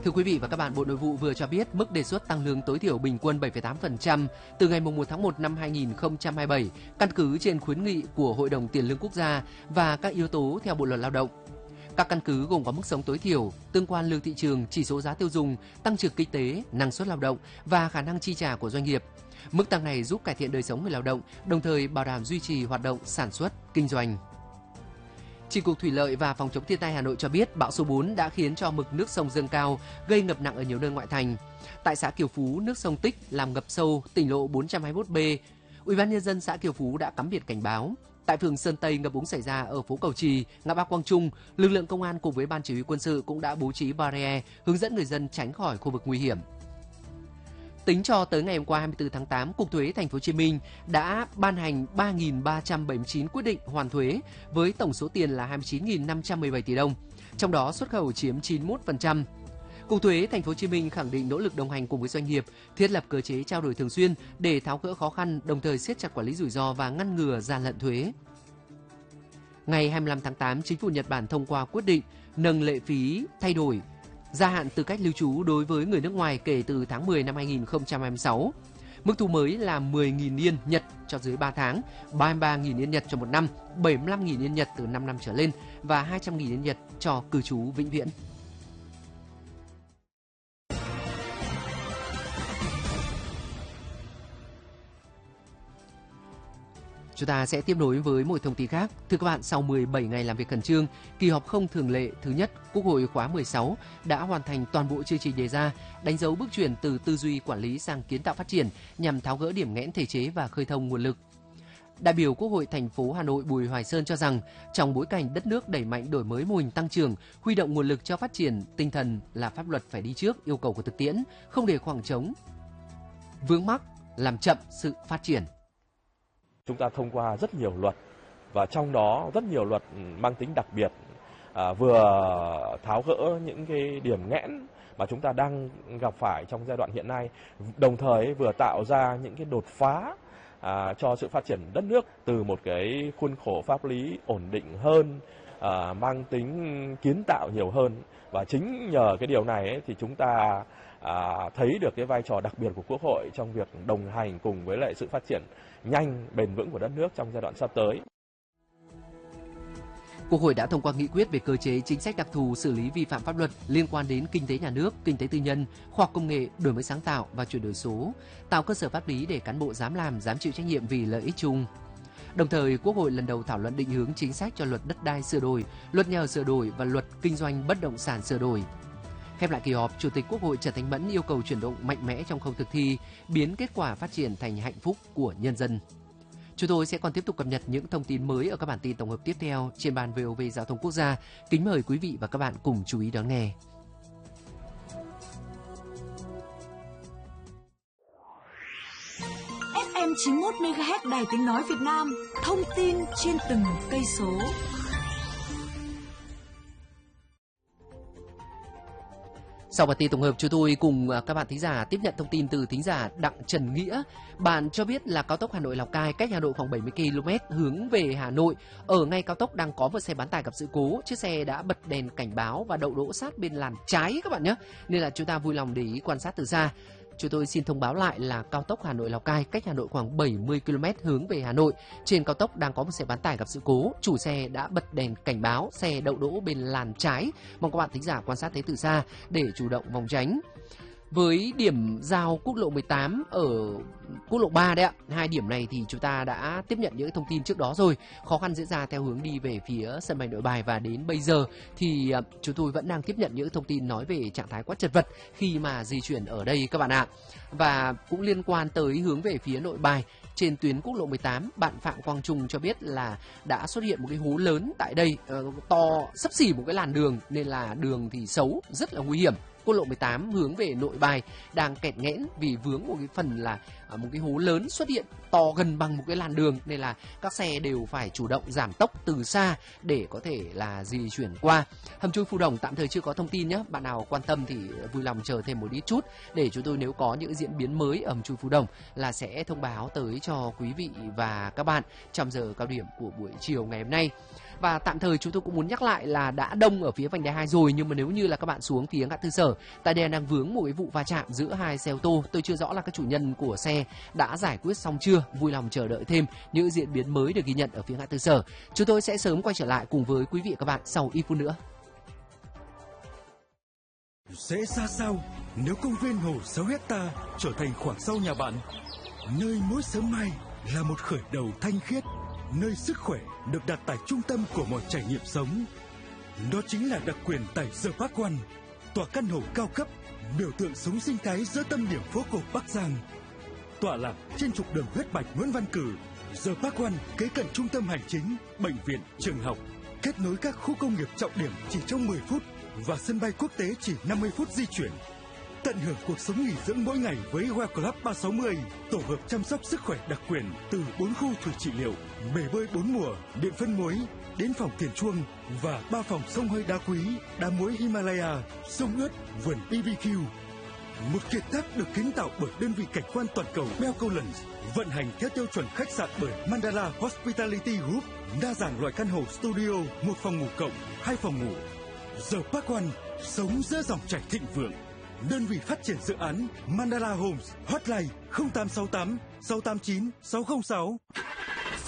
Thưa quý vị và các bạn, Bộ Nội vụ vừa cho biết mức đề xuất tăng lương tối thiểu bình quân 7,8% từ ngày 1 tháng 1 năm 2027, căn cứ trên khuyến nghị của Hội đồng Tiền lương Quốc gia và các yếu tố theo Bộ luật Lao động. Các căn cứ gồm có mức sống tối thiểu, tương quan lương thị trường, chỉ số giá tiêu dùng, tăng trưởng kinh tế, năng suất lao động và khả năng chi trả của doanh nghiệp. Mức tăng này giúp cải thiện đời sống người lao động, đồng thời bảo đảm duy trì hoạt động sản xuất, kinh doanh. Chi cục Thủy lợi và Phòng chống thiên tai Hà Nội cho biết bão số 4 đã khiến cho mực nước sông dâng cao, gây ngập nặng ở nhiều nơi ngoại thành. Tại xã Kiều Phú, nước sông Tích làm ngập sâu tỉnh lộ 421B. Ủy ban nhân dân xã Kiều Phú đã cắm biển cảnh báo. Tại phường Sơn Tây, ngập úng xảy ra ở phố Cầu Trì, ngã ba Quang Trung. Lực lượng công an cùng với ban chỉ huy quân sự cũng đã bố trí barrier hướng dẫn người dân tránh khỏi khu vực nguy hiểm. Tính cho tới ngày hôm qua 24 tháng 8, Cục Thuế Thành phố Hồ Chí Minh đã ban hành 3.379 quyết định hoàn thuế với tổng số tiền là 29.517 tỷ đồng, trong đó xuất khẩu chiếm 91%. Cục Thuế Thành phố Hồ Chí Minh khẳng định nỗ lực đồng hành cùng với doanh nghiệp, thiết lập cơ chế trao đổi thường xuyên để tháo gỡ khó khăn, đồng thời siết chặt quản lý rủi ro và ngăn ngừa gian lận thuế. Ngày 25 tháng 8, Chính phủ Nhật Bản thông qua quyết định nâng lệ phí thay đổi gia hạn tư cách lưu trú đối với người nước ngoài kể từ tháng 10 năm 2026. Mức thu mới là 10.000 Yên Nhật cho dưới 3 tháng, 33.000 Yên Nhật cho 1 năm, 75.000 Yên Nhật từ 5 năm trở lên và 200.000 Yên Nhật cho cư trú vĩnh viễn. Chúng ta sẽ tiếp nối với một thông tin khác. Thưa các bạn, sau 17 ngày làm việc khẩn trương, kỳ họp không thường lệ thứ nhất Quốc hội khóa 16 đã hoàn thành toàn bộ chương trình đề ra, đánh dấu bước chuyển từ tư duy quản lý sang kiến tạo phát triển nhằm tháo gỡ điểm nghẽn thể chế và khơi thông nguồn lực. Đại biểu Quốc hội thành phố Hà Nội Bùi Hoài Sơn cho rằng, trong bối cảnh đất nước đẩy mạnh đổi mới mô hình tăng trưởng, huy động nguồn lực cho phát triển, tinh thần là pháp luật phải đi trước yêu cầu của thực tiễn, không để khoảng trống, vướng mắc, làm chậm sự phát triển. Chúng ta thông qua rất nhiều luật và trong đó rất nhiều luật mang tính đặc biệt, vừa tháo gỡ những cái điểm nghẽn mà chúng ta đang gặp phải trong giai đoạn hiện nay, đồng thời vừa tạo ra những cái đột phá cho sự phát triển đất nước từ một cái khuôn khổ pháp lý ổn định hơn, mang tính kiến tạo nhiều hơn. Và chính nhờ cái điều này thì chúng ta thấy được cái vai trò đặc biệt của Quốc hội trong việc đồng hành cùng với lại sự phát triển nhanh, bền vững của đất nước trong giai đoạn sắp tới. Quốc hội đã thông qua nghị quyết về cơ chế chính sách đặc thù xử lý vi phạm pháp luật liên quan đến kinh tế nhà nước, kinh tế tư nhân, khoa học công nghệ, đổi mới sáng tạo và chuyển đổi số, tạo cơ sở pháp lý để cán bộ dám làm, dám chịu trách nhiệm vì lợi ích chung. Đồng thời, Quốc hội lần đầu thảo luận định hướng chính sách cho luật đất đai sửa đổi, luật nhà ở sửa đổi và luật kinh doanh bất động sản sửa đổi. Khép lại kỳ họp, Chủ tịch Quốc hội Trần Thanh Mẫn yêu cầu chuyển động mạnh mẽ trong khâu thực thi, biến kết quả phát triển thành hạnh phúc của nhân dân. Chúng tôi sẽ còn tiếp tục cập nhật những thông tin mới ở các bản tin tổng hợp tiếp theo trên ban VOV Giao thông Quốc gia. Kính mời quý vị và các bạn cùng chú ý đón nghe. FM 91 MHz Đài Tiếng nói Việt Nam, thông tin trên từng cây số. Sau bản tin tổng hợp, chúng tôi cùng các bạn thính giả tiếp nhận thông tin từ thính giả Đặng Trần Nghĩa. Bạn cho biết là cao tốc Hà Nội - Lào Cai cách Hà Nội khoảng 70 km hướng về Hà Nội. Ở ngay cao tốc đang có một xe bán tải gặp sự cố. Chiếc xe đã bật đèn cảnh báo và đậu đỗ sát bên làn trái các bạn nhé. Nên là chúng ta vui lòng để ý quan sát từ xa. Chúng tôi xin thông báo lại là cao tốc Hà Nội - Lào Cai cách Hà Nội khoảng 70 km hướng về Hà Nội. Trên cao tốc đang có một xe bán tải gặp sự cố. Chủ xe đã bật đèn cảnh báo, xe đậu đỗ bên làn trái. Mong các bạn thính giả quan sát thấy từ xa để chủ động phòng tránh. Với điểm giao quốc lộ 18 ở quốc lộ 3 đấy ạ, hai điểm này thì chúng ta đã tiếp nhận những thông tin trước đó rồi. Khó khăn diễn ra theo hướng đi về phía sân bay Nội Bài và đến bây giờ thì chúng tôi vẫn đang tiếp nhận những thông tin nói về trạng thái quá chật vật khi mà di chuyển ở đây các bạn ạ. Và cũng liên quan tới hướng về phía Nội Bài, trên tuyến quốc lộ 18, bạn Phạm Quang Trung cho biết là đã xuất hiện một cái hố lớn tại đây, to xấp xỉ một cái làn đường nên là đường thì xấu, rất là nguy hiểm. Quốc lộ 18 hướng về Nội Bài đang kẹt nghẽn vì vướng một cái phần là một cái hố lớn xuất hiện to gần bằng một cái làn đường nên là các xe đều phải chủ động giảm tốc từ xa để có thể là di chuyển qua. Hầm chui Phú Đồng tạm thời chưa có thông tin nhé. Bạn nào quan tâm thì vui lòng chờ thêm một ít chút để chúng tôi nếu có những diễn biến mới ở hầm chui Phú Đồng là sẽ thông báo tới cho quý vị và các bạn trong giờ cao điểm của buổi chiều ngày hôm nay. Và tạm thời chúng tôi cũng muốn nhắc lại là đã đông ở phía vành đai 2 rồi, nhưng mà nếu như là các bạn xuống phía ngã tư Sở, tại đây đang vướng một cái vụ va chạm giữa hai xe ô tô. Tôi chưa rõ là các chủ nhân của xe đã giải quyết xong chưa, vui lòng chờ đợi thêm những diễn biến mới được ghi nhận ở phía ngã tư Sở. Chúng tôi sẽ sớm quay trở lại cùng với quý vị và các bạn sau ít phút nữa. Sẽ ra sao nếu công viên hồ 6 hecta trở thành khoảng sau nhà bạn, nơi mỗi sớm mai là một khởi đầu thanh khiết, nơi sức khỏe được đặt tại trung tâm của mọi trải nghiệm sống. Đó chính là đặc quyền tại The Park One, tòa căn hộ cao cấp, biểu tượng sống sinh thái giữa tâm điểm phố cổ Bắc Giang. Tọa lạc trên trục đường huyết mạch Nguyễn Văn Cử, The Park One kế cận trung tâm hành chính, bệnh viện, trường học, kết nối các khu công nghiệp trọng điểm chỉ trong 10 phút và sân bay quốc tế chỉ 50 phút di chuyển. Tận hưởng cuộc sống nghỉ dưỡng mỗi ngày với Well Club 360, tổ hợp chăm sóc sức khỏe đặc quyền từ 4 khu thủy trị liệu, bể bơi 4 mùa, điện phân muối, đến phòng tiền chuông và 3 phòng sông hơi đá quý, đá muối Himalaya, sông ướt, vườn BBQ. Một kiệt tác được kiến tạo bởi đơn vị cảnh quan toàn cầu Bell Collins, vận hành theo tiêu chuẩn khách sạn bởi Mandala Hospitality Group, đa dạng loại căn hộ studio, 1 phòng ngủ cộng, 2 phòng ngủ. The Park One, sống giữa dòng chảy thịnh vượng. Đơn vị phát triển dự án Mandala Homes, hotline 0868 689 606.